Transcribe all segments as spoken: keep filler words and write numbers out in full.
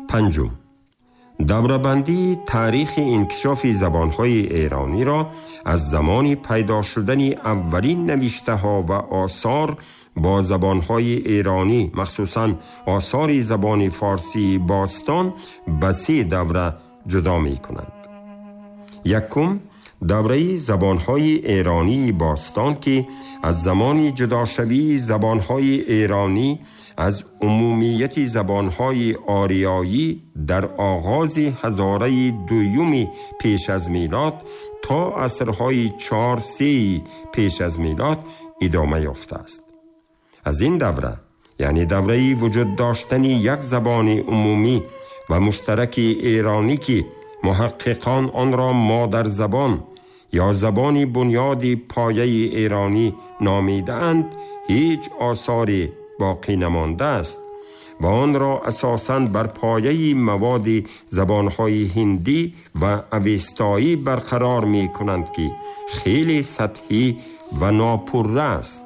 پنجم، دوره‌بندی تاریخ انکشاف زبانهای ایرانی را از زمان پیدا شدن اولین نوشته ها و آثار با زبانهای ایرانی، مخصوصاً آثار زبان فارسی باستان، به سه دوره جدا می کنند. یکم، دوره زبانهای ایرانی باستان که از زمان جداشوی زبانهای ایرانی از عمومیت زبانهای آریایی در آغاز هزاره دویوم پیش از میلاد تا عصرهای چهار سی پیش از میلاد ادامه یافته است. از این دوره، یعنی دوره وجود داشتن یک زبان عمومی و مشترک ایرانی که محققان آن را مادر زبان یا زبان بنیاد پایه ایرانی نامیدند، هیچ آثاری باقی نمانده است و آن را اساساً بر پایه مواد زبانهای هندی و اوستایی برقرار می کنند که خیلی سطحی و ناپرره است.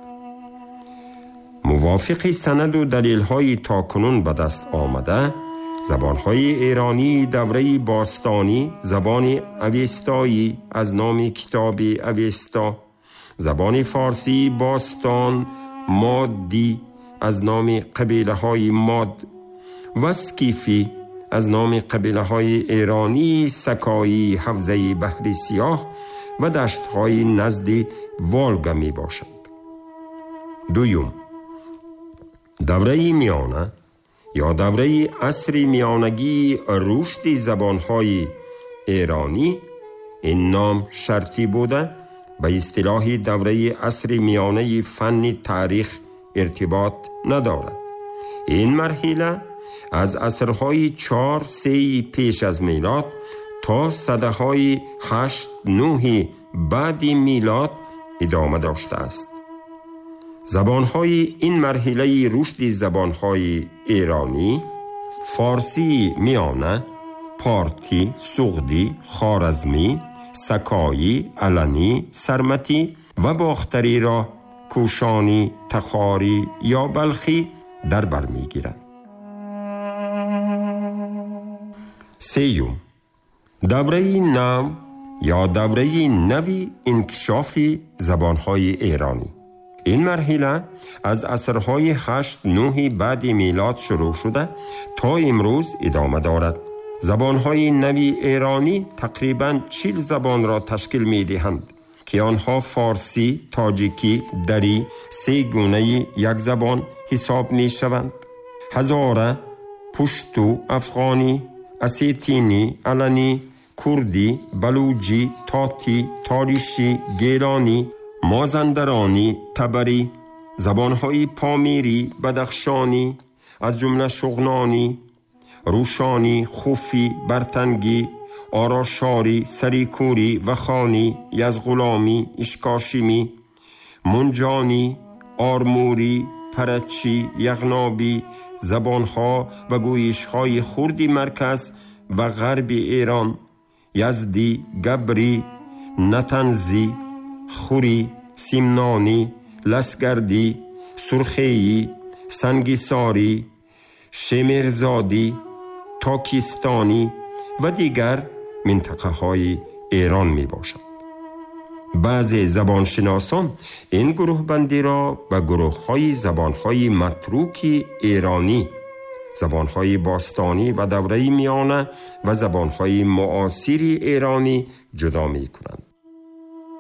موافق سند و دلیل‌های تاکنون به دست آمده، زبانهای ایرانی دوره باستانی زبان اوستایی از نام کتاب اوستا، زبان فارسی باستان مادی از نام قبیله های ماد و سکیفی از نام قبیله های ایرانی سکایی حوزه بحر سیاه و دشت های نزد والگا می باشند. دویم، دوره میانه یا دوره عصر میانگی رشد زبانهای ایرانی، این نام شرطی بوده، به اصطلاح دوره عصر میانه فن تاریخ ارتباط ندارد. این مرحله از عصرهای چهار سی پیش از میلاد تا سده‌های هشت نه بعد میلاد ادامه داشته است. زبانهای این مرحله رشد زبانهای ایرانی، فارسی میانه، پارتی، سغدی، خوارزمی، سکایی، علنی، سرمتی و باختری را کوشانی، تخاری یا بلخی در بر می گیرند. سیوم، دوره نو یا دوره نوی انکشاف زبانهای ایرانی. این مرحله از عصرهای هشت نه بعد میلاد شروع شده تا امروز ادامه دارد. زبانهای نوی ایرانی تقریباً چهل زبان را تشکیل می دهند که آنها فارسی، تاجیکی، دری، سه گونه یک زبان حساب می شوند. هزاره، پشتو، افغانی، اسیتینی، علنی، کردی، بلوچی، تاتی، تاریشی، گیلانی، مازندرانی، تبری، زبانهای پامیری، بدخشانی از جمله شغنانی، روشانی، خوفی، برتنگی، آراشاری، سریکوری و خانی، یزغلامی، اشکاشیمی، منجانی، آرموری، پرچی، یغنابی، زبانها و گویشهای خردی مرکز و غرب ایران، یزدی، گبری، نتنزی، خوری، سیمنانی، لسگردی، سرخیی، سنگیساری، شمیرزادی، تاکیستانی و دیگر منطقه های ایران می باشد. بعضی زبانشناسان این گروه بندی را به گروه های زبان های متروک ایرانی، زبان های باستانی و دوره میانه و زبان های معاصر ایرانی جدا می کنند.